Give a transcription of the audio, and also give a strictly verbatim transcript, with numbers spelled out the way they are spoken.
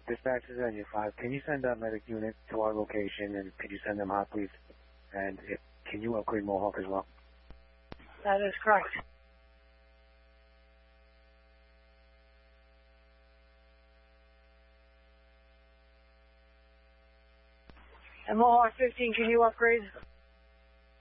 Dispatch is on your five. Can you send that medic unit to our location, and could you send them hot, please? And if, can you upgrade Mohawk as well? That is correct. And Mohawk fifteen, can you upgrade?